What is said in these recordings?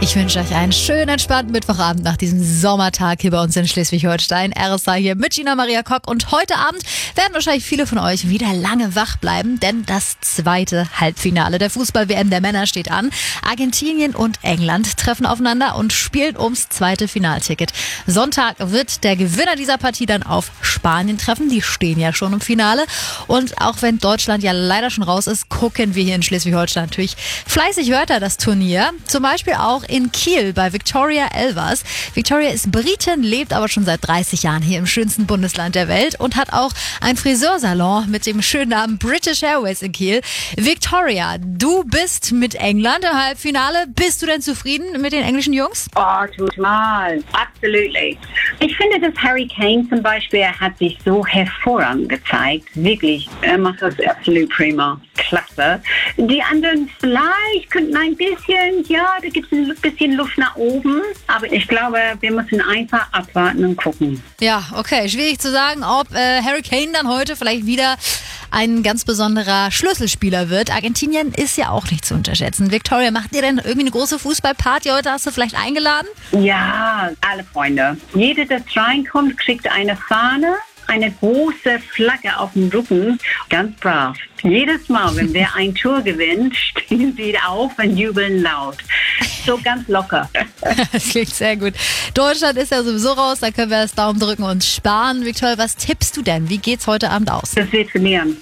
Ich wünsche euch einen schönen, entspannten Mittwochabend nach diesem Sommertag hier bei uns in Schleswig-Holstein. RSA hier mit Gina Maria Kock. Und heute Abend werden wahrscheinlich viele von euch wieder lange wach bleiben, denn das zweite Halbfinale der Fußball-WM der Männer steht an. Argentinien und England treffen aufeinander und spielen ums zweite Finalticket. Sonntag wird der Gewinner dieser Partie dann auf Spanien treffen. Die stehen ja schon im Finale. Und auch wenn Deutschland ja leider schon raus ist, gucken wir hier in Schleswig-Holstein natürlich fleißig weiter das Turnier. Zum Beispiel auch in Kiel bei Victoria Elvers. Victoria ist Britin, lebt aber schon seit 30 Jahren hier im schönsten Bundesland der Welt und hat auch ein Friseursalon mit dem schönen Namen British Airways in Kiel. Victoria, du bist mit England im Halbfinale. Bist du denn zufrieden mit den englischen Jungs? Oh, total. Absolutely. Ich finde, dass Harry Kane zum Beispiel, er hat sich so hervorragend gezeigt. Wirklich, er macht das absolut prima. Klasse. Die anderen vielleicht könnten ein bisschen, ja, da gibt es ein bisschen Luft nach oben. Aber ich glaube, wir müssen einfach abwarten und gucken. Ja, okay. Schwierig zu sagen, ob Harry Kane dann heute vielleicht wieder ein ganz besonderer Schlüsselspieler wird. Argentinien ist ja auch nicht zu unterschätzen. Victoria, macht ihr denn irgendwie eine große Fußballparty heute? Hast du vielleicht eingeladen? Ja, alle Freunde. Jeder, der reinkommt, kriegt eine Fahne, eine große Flagge auf dem Rücken. Ganz brav. Jedes Mal, wenn wer ein Tor gewinnt, stehen sie auf und jubeln laut. So ganz locker. Das klingt sehr gut. Deutschland ist ja sowieso raus, da können wir das Daumen drücken und sparen. Victoria, was tippst du denn? Wie geht's heute Abend aus? Das wird verlieren.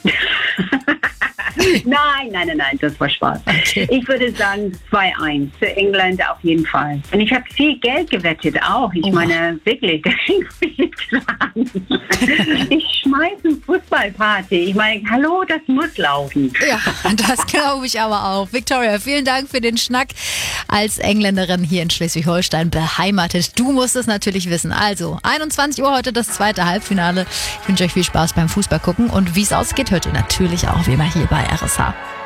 Nein, das war Spaß. Okay. Ich würde sagen 2-1 für England auf jeden Fall. Und ich habe viel Geld gewettet auch. Ich meine, wirklich, das ist viel dran. Ich schmeiße eine Fußballparty. Ich meine, hallo, das muss laufen. Ja, das glaube ich aber auch. Victoria, vielen Dank für den Schnack. Als Engländerin hier in Schleswig-Holstein beheimatet. Du musst es natürlich wissen. Also, 21 Uhr heute das zweite Halbfinale. Ich wünsche euch viel Spaß beim Fußball gucken. Und wie es ausgeht, hört ihr natürlich auch wie immer hier bei RSA.